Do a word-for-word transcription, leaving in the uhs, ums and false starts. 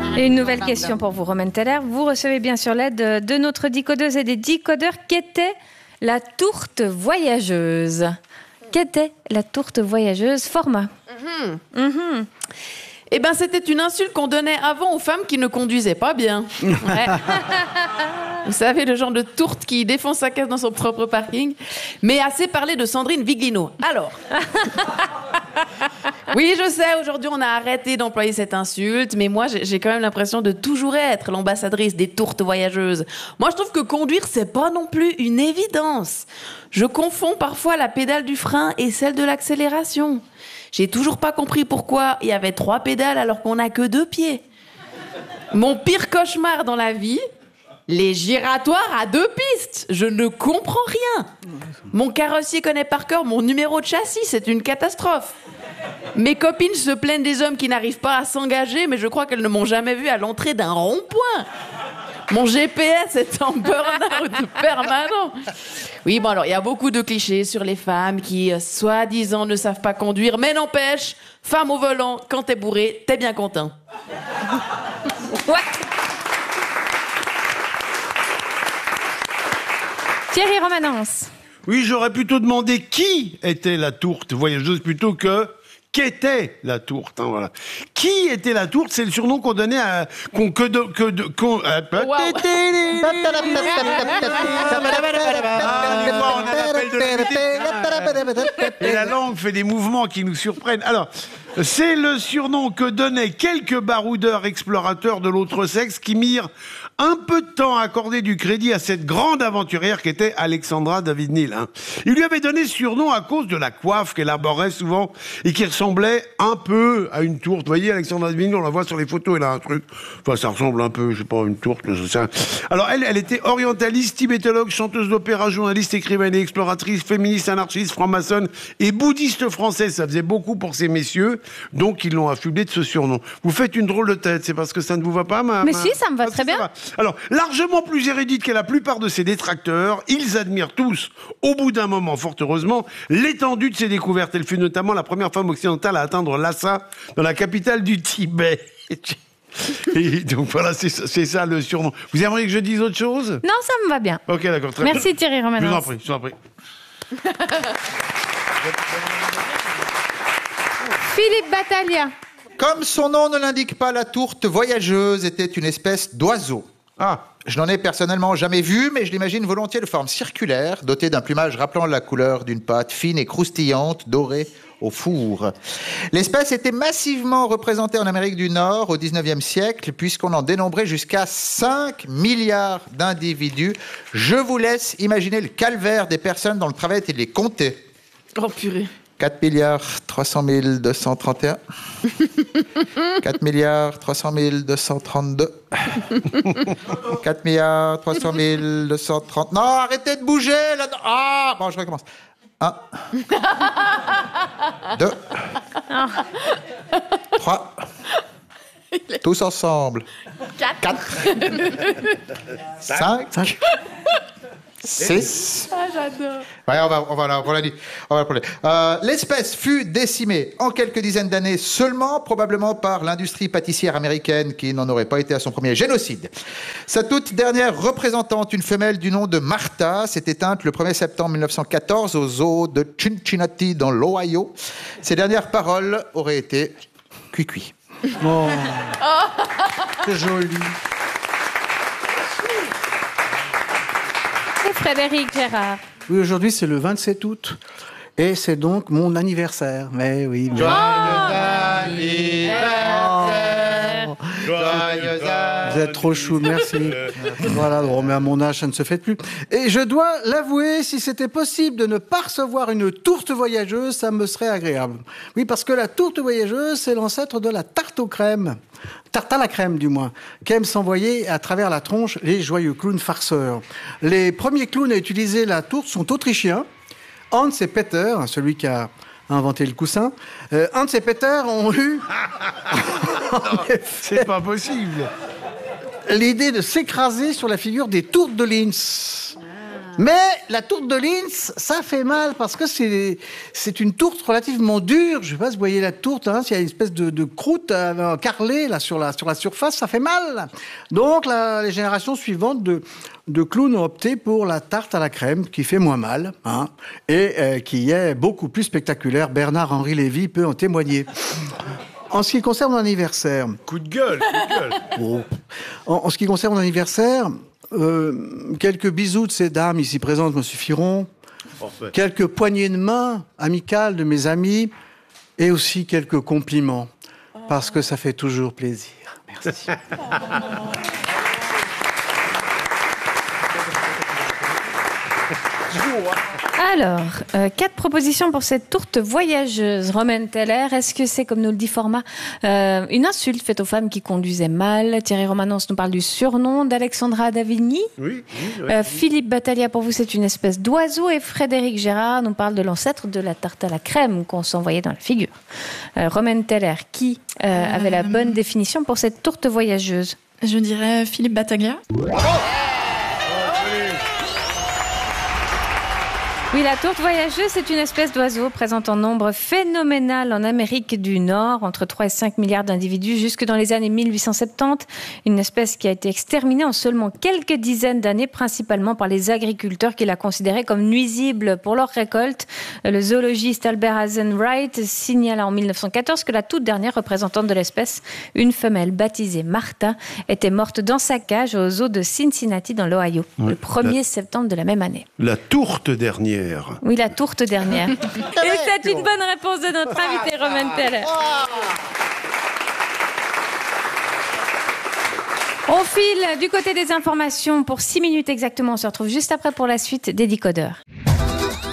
Et une nouvelle question pour vous, Romaine Teller. Vous recevez bien sûr l'aide de notre décodeuse et des décodeurs. Qu'était la tourte voyageuse? Qu'était la tourte voyageuse? Format. Mmh. Mmh. Eh ben, c'était une insulte qu'on donnait avant aux femmes qui ne conduisaient pas bien. Ouais. Vous savez, le genre de tourte qui défonce sa caisse dans son propre parking. Mais assez parlé de Sandrine Viglino. Alors. Oui, je sais, aujourd'hui, on a arrêté d'employer cette insulte, mais moi, j'ai, j'ai quand même l'impression de toujours être l'ambassadrice des tourtes voyageuses. Moi, je trouve que conduire, c'est pas non plus une évidence. Je confonds parfois la pédale du frein et celle de l'accélération. J'ai toujours pas compris pourquoi il y avait trois pédales alors qu'on n'a que deux pieds. Mon pire cauchemar dans la vie, les giratoires à deux pistes. Je ne comprends rien. Mon carrossier connaît par cœur mon numéro de châssis, c'est une catastrophe. Mes copines se plaignent des hommes qui n'arrivent pas à s'engager, mais je crois qu'elles ne m'ont jamais vu à l'entrée d'un rond-point. Mon G P S est en burn-out permanent. Oui, bon alors, il y a beaucoup de clichés sur les femmes qui, euh, soi-disant, ne savent pas conduire, mais n'empêche, femme au volant, quand t'es bourré, t'es bien content. Ouais. Thierry Romanence. Oui, j'aurais plutôt demandé qui était la tourte voyageuse plutôt que qu'était la tourte. Hein, voilà. Qui était la tourte? C'est le surnom qu'on donnait à qu'on que de que de qu'on. Euh, Wow. Et la langue fait des mouvements qui nous surprennent. Alors, c'est le surnom que donnaient quelques baroudeurs explorateurs de l'autre sexe qui mirent un peu de temps à accorder du crédit à cette grande aventurière qui était Alexandra David-Néel. Hein. Il lui avait donné ce surnom à cause de la coiffe qu'elle arborait souvent et qui ressemblait un peu à une tourte. Vous voyez, Alexandra David-Néel, on la voit sur les photos, elle a un truc. Enfin, ça ressemble un peu, je sais pas, à une tourte. Mais ça... Alors, elle, elle était orientaliste, tibétologue, chanteuse d'opéra, journaliste, écrivaine et exploratrice, féministe, anarchiste, franc-maçonne et bouddhiste française. Ça faisait beaucoup pour ces messieurs, donc ils l'ont affublé de ce surnom. Vous faites une drôle de tête, c'est parce que ça ne vous va pas, ma... Mais ma... si, ça me va Parce très que ça bien. va. Alors, largement plus érudite que la plupart de ses détracteurs, ils admirent tous, au bout d'un moment, fort heureusement, l'étendue de ses découvertes. Elle fut notamment la première femme occidentale à atteindre Lhasa, dans la capitale du Tibet. Et donc voilà, c'est ça, c'est ça le surnom. Vous aimeriez que je dise autre chose? Non, ça me va bien. Ok, d'accord, très Merci bien. Thierry Je vous en Romanence. prie, je vous en prie. Philippe Battaglia. Comme son nom ne l'indique pas, la tourte voyageuse était une espèce d'oiseau. Ah, je n'en ai personnellement jamais vu, mais je l'imagine volontiers de forme circulaire, dotée d'un plumage rappelant la couleur d'une pâte fine et croustillante, dorée au four. L'espèce était massivement représentée en Amérique du Nord au dix-neuvième siècle, puisqu'on en dénombrait jusqu'à cinq milliards d'individus. Je vous laisse imaginer le calvaire des personnes dont le travail était de les compter. Oh purée. quatre milliards trois cent mille deux cent trente et un. quatre milliards trois cent mille deux cent trente-deux. quatre milliards trois cent mille deux cent trente. Non, arrêtez de bouger là. Ah, bon, je recommence. un. deux. trois. Tous ensemble. quatre. cinq. six. Ah, j'adore. Ouais, on va, on va, on va, on va, on va euh, L'espèce fut décimée en quelques dizaines d'années seulement, probablement par l'industrie pâtissière américaine qui n'en aurait pas été à son premier génocide. Sa toute dernière représentante, une femelle du nom de Martha, s'est éteinte le premier septembre mille neuf cent quatorze au zoo de Cincinnati dans l'Ohio. Ses dernières paroles auraient été « Cui-cui ». Oh, c'est joli. Et Frédéric Gérard. Oui, aujourd'hui, c'est le vingt-sept août. Et c'est donc mon anniversaire. Mais oui. Mais... Joyeux anniversaire. Joyeux anniversaire. Vous êtes trop chou, merci. Voilà, bon, mais à mon âge, ça ne se fait plus. Et je dois l'avouer, si c'était possible de ne pas recevoir une tourte voyageuse, ça me serait agréable. Oui, parce que la tourte voyageuse, c'est l'ancêtre de la tarte aux crèmes. Tarte à la crème, du moins, qu'aiment s'envoyer à travers la tronche les joyeux clowns farceurs. Les premiers clowns à utiliser la tourte sont autrichiens. Hans et Peter, celui qui a inventé le coussin, euh, Hans et Peter ont eu... C'est pas possible. L'idée de s'écraser sur la figure des tourtes de Linz. Mais la tourte de Linz, ça fait mal parce que c'est, c'est une tourte relativement dure. Je sais pas si vous voyez la tourte, hein, s'il y a une espèce de, de croûte euh, carrelée là, sur, la, sur la surface, ça fait mal. Donc la, les générations suivantes de, de clowns ont opté pour la tarte à la crème, qui fait moins mal, hein, et euh, qui est beaucoup plus spectaculaire. Bernard-Henri Lévy peut en témoigner. En ce qui concerne mon anniversaire... Coup de gueule, coup de gueule. Oh. En, en ce qui concerne mon anniversaire, euh, quelques bisous de ces dames ici présentes me suffiront. Parfait. Quelques poignées de main amicales de mes amis et aussi quelques compliments, parce que ça fait toujours plaisir. Merci. Alors, euh, quatre propositions pour cette tourte voyageuse. Romaine Teller, est-ce que c'est, comme nous le dit Format, euh, une insulte faite aux femmes qui conduisaient mal? Thierry Romanens nous parle du surnom d'Alexandra Davigny. Oui, oui, oui. Euh, Philippe Battaglia, pour vous, c'est une espèce d'oiseau. Et Frédéric Gérard nous parle de l'ancêtre de la tarte à la crème qu'on s'envoyait dans la figure. Euh, Romaine Teller, qui euh, avait la bonne définition pour cette tourte voyageuse? Je dirais Philippe Battaglia. Oui, la tourte voyageuse, c'est une espèce d'oiseau présente en nombre phénoménal en Amérique du Nord, entre trois et cinq milliards d'individus jusque dans les années mille huit cent soixante-dix. Une espèce qui a été exterminée en seulement quelques dizaines d'années, principalement par les agriculteurs qui la considéraient comme nuisible pour leur récolte. Le zoologiste Albert Hazen-Wright signala en mille neuf cent quatorze que la toute dernière représentante de l'espèce, une femelle baptisée Martha, était morte dans sa cage au zoo de Cincinnati dans l'Ohio, Ouais, le premier la... septembre de la même année. La tourte dernière. Oui, la tourte dernière. Et c'est une bonne réponse de notre invité Romaine Teller. On file du côté des informations pour six minutes exactement. On se retrouve juste après pour la suite des décodeurs.